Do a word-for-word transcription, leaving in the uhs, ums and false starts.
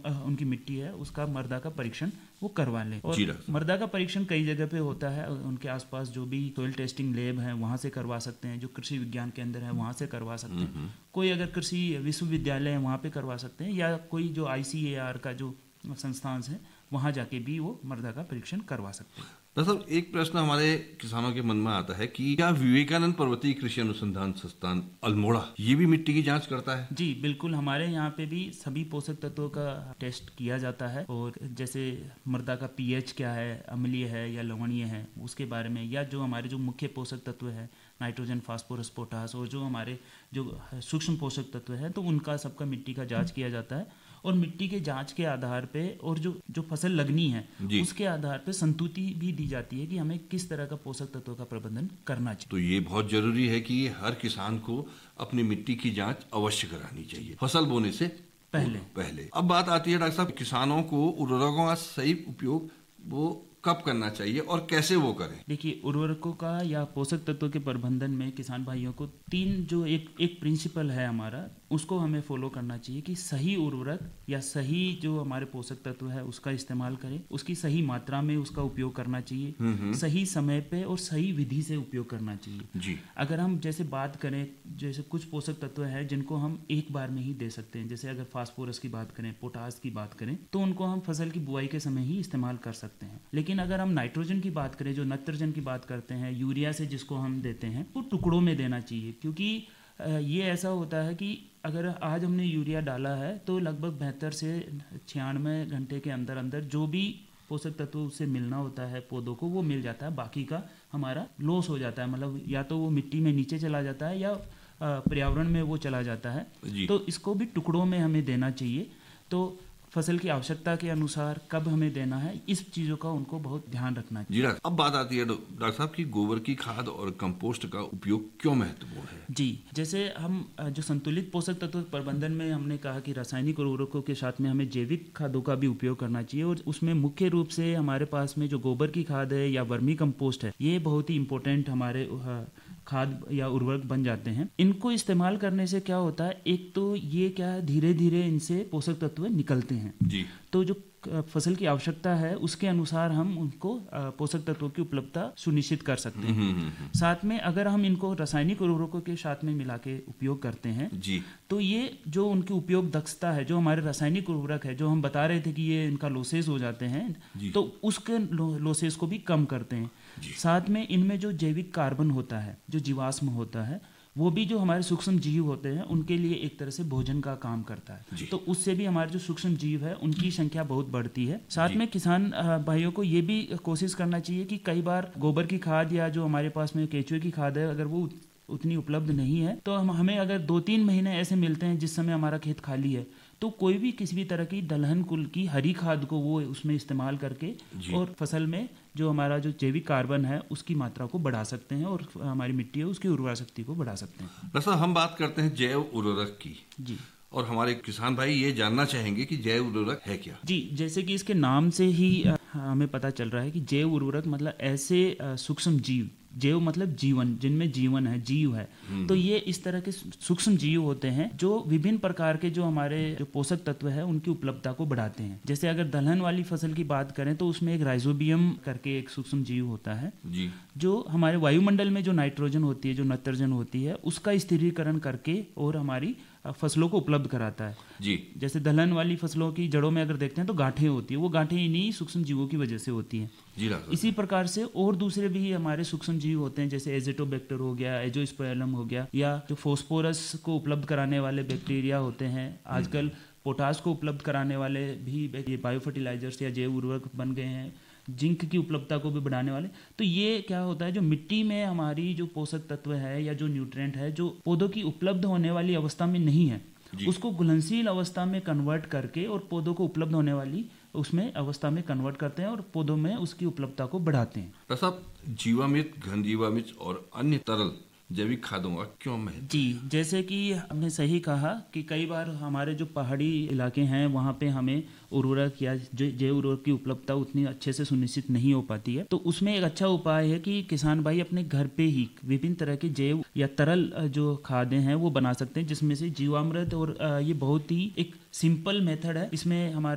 उनकी मिट्टी है उसका मृदा का परीक्षण वो करवा लें। और मृदा का परीक्षण कई जगह पे होता है, उनके आसपास जो भी सोइल टेस्टिंग लैब है वहाँ से करवा सकते हैं, जो कृषि विज्ञान केंद्र है वहाँ से करवा सकते हैं, कोई अगर कृषि विश्वविद्यालय है वहाँ पे करवा सकते हैं, या कोई जो आई सी ए आर का जो संस्थान है वहाँ जाके भी वो मृदा का परीक्षण करवा सकते हैं। दरअसल एक प्रश्न हमारे किसानों के मन में आता है कि क्या विवेकानंद पर्वतीय कृषि अनुसंधान संस्थान अल्मोड़ा ये भी मिट्टी की जांच करता है? जी बिल्कुल, हमारे यहाँ पे भी सभी पोषक तत्वों का टेस्ट किया जाता है, और जैसे मृदा का पीएच क्या है, अम्लीय है या लवणीय है उसके बारे में, या जो हमारे जो मुख्य पोषक तत्व है नाइट्रोजन, फास्फोरस, पोटास, और जो हमारे जो सूक्ष्म पोषक तत्व है तो उनका सबका मिट्टी का जाँच किया जाता है। और मिट्टी के जांच के आधार पे और जो जो फसल लगनी है उसके आधार पे संतुति भी दी जाती है कि हमें किस तरह का पोषक तत्वों का प्रबंधन करना चाहिए। तो ये बहुत जरूरी है कि हर किसान को अपनी मिट्टी की जांच अवश्य करानी चाहिए फसल बोने से पहले पहले अब बात आती है डॉक्टर साहब, किसानों को उर्वरकों का सही उपयोग वो कब करना चाहिए और कैसे वो करें? देखिए, उर्वरकों का या पोषक तत्वों के प्रबंधन में किसान भाइयों को तीन जो एक एक प्रिंसिपल है हमारा, उसको हमें फॉलो करना चाहिए कि सही उर्वरक या सही जो हमारे पोषक तत्व है उसका इस्तेमाल करें, उसकी सही मात्रा में उसका उपयोग करना चाहिए, सही समय पे और सही विधि से उपयोग करना चाहिए जी। अगर हम जैसे बात करें, जैसे कुछ पोषक तत्व है जिनको हम एक बार में ही दे सकते हैं, जैसे अगर फास्फोरस की बात करें, पोटास की बात करें, तो उनको हम फसल की बुआई के समय ही इस्तेमाल कर सकते हैं। लेकिन अगर हम नाइट्रोजन की बात करें, जो नत्रजन की बात करते हैं, यूरिया से जिसको हम देते हैं, वो टुकड़ों में देना चाहिए, क्योंकि ये ऐसा होता है कि अगर आज हमने यूरिया डाला है तो लगभग बहत्तर से छियानवे घंटे के अंदर अंदर जो भी पोषक तत्व उससे मिलना होता है पौधों को वो मिल जाता है, बाकी का हमारा लॉस हो जाता है, मतलब या तो वो मिट्टी में नीचे चला जाता है या पर्यावरण में वो चला जाता है। तो इसको भी टुकड़ों में हमें देना चाहिए। तो फसल की आवश्यकता के अनुसार कब हमें देना है, इस चीजों का उनको बहुत ध्यान रखना चाहिए। जी, अब बात आती है डॉक्टर साहब की गोबर की खाद और कंपोस्ट का उपयोग क्यों महत्वपूर्ण है? जी, जैसे हम जो संतुलित पोषक तत्व प्रबंधन में हमने कहा कि रासायनिक उर्वरकों के साथ में हमें जैविक खादों का भी उपयोग करना चाहिए, और उसमें मुख्य रूप से हमारे पास में जो गोबर की खाद है या वर्मी कंपोस्ट है, ये बहुत ही इंपॉर्टेंट हमारे खाद या उर्वरक बन जाते हैं। इनको इस्तेमाल करने से क्या होता है, एक तो ये क्या है, धीरे धीरे इनसे पोषक तत्व निकलते हैं जी। तो जो फसल की आवश्यकता है उसके अनुसार हम उनको पोषक तत्वों की उपलब्धता सुनिश्चित कर सकते हैं। साथ में अगर हम इनको रासायनिक उर्वरकों के साथ में मिला के उपयोग करते हैं जी, तो ये जो उनकी उपयोग दक्षता है, जो हमारे रासायनिक उर्वरक है, जो हम बता रहे थे कि ये इनका लॉसेस हो जाते हैं, तो उसके लॉसेस को भी कम करते हैं। साथ में इनमें जो जैविक कार्बन होता है, जो जीवाश्म होता है, वो भी जो हमारे सूक्ष्म जीव होते हैं उनके लिए एक तरह से भोजन का काम करता है, तो उससे भी हमारे जो सूक्ष्म जीव है उनकी संख्या बहुत बढ़ती है। साथ में किसान भाइयों को ये भी कोशिश करना चाहिए कि कई बार गोबर की खाद या जो हमारे पास में केंचुए की खाद है, अगर वो उतनी उपलब्ध नहीं है तो हम हमें अगर दो तीन महीने ऐसे मिलते हैं जिस समय हमारा खेत खाली है, तो कोई भी किसी भी तरह की दलहन कुल की हरी खाद को वो उसमें इस्तेमाल करके और फसल में जो हमारा जो जैविक कार्बन है उसकी मात्रा को बढ़ा सकते हैं और हमारी मिट्टी है उसकी उर्वरा शक्ति को बढ़ा सकते हैं। दरअसल हम बात करते हैं जैव उर्वरक की जी, और हमारे किसान भाई ये जानना चाहेंगे कि जैव उर्वरक है क्या? जी, जैसे कि इसके नाम से ही हमें पता चल रहा है कि जैव उर्वरक मतलब ऐसे सूक्ष्म जीव, जैव मतलब जीवन, जिनमें जीवन है, जीव है, तो ये इस तरह के सूक्ष्म जीव होते हैं जो विभिन्न प्रकार के जो हमारे जो पोषक तत्व है उनकी उपलब्धता को बढ़ाते हैं। जैसे अगर दलहन वाली फसल की बात करें तो उसमें एक राइजोबियम करके एक सूक्ष्म जीव होता है जी, जो हमारे वायुमंडल में जो नाइट्रोजन होती है, जो नत्रजन होती है, उसका स्थिरीकरण करके और हमारी फसलों को उपलब्ध कराता है जी। जैसे दलहन वाली फसलों की जड़ों में अगर देखते हैं तो गांठें होती है, वो गांठें इन्हीं सूक्ष्म जीवों की वजह से होती हैं। जी, इसी प्रकार से और दूसरे भी हमारे सूक्ष्म जीव होते हैं, जैसे एजेटोबैक्टर हो गया, एजोस्पर्मम हो गया, या जो फॉस्फोरस को उपलब्ध कराने वाले बैक्टीरिया होते हैं, आजकल पोटास को उपलब्ध कराने वाले भी ये बायो फर्टिलाइजर्स या जैव उर्वरक बन गए हैं, जिंक की उपलब्धता को भी बढ़ाने वाले। तो ये क्या होता है, जो मिट्टी में हमारी जो पोषक तत्व है या जो न्यूट्रिएंट है जो पौधों की उपलब्ध होने वाली अवस्था में नहीं है, उसको घुलनशील अवस्था में कन्वर्ट करके और पौधों को उपलब्ध होने वाली उसमें अवस्था में कन्वर्ट करते हैं और पौधों में उसकी उपलब्धता को बढ़ाते हैं। तो सब जीवामृत, घन जीवामृत और अन्य तरल जैविक खादों का क्यों महत्व? जी, जैसे कि हमने सही कहा कि कई बार हमारे जो पहाड़ी इलाके हैं वहाँ पे हमें उर्वरक या जैव उर्वरक की उपलब्धता उतनी अच्छे से सुनिश्चित नहीं हो पाती है, तो उसमें एक अच्छा उपाय है कि किसान भाई अपने घर पे ही विभिन्न तरह के जैव या तरल जो खादें हैं वो बना सकते हैं, जिसमें से जीवामृत, और ये बहुत ही एक सिंपल मेथड है। इसमें हमारे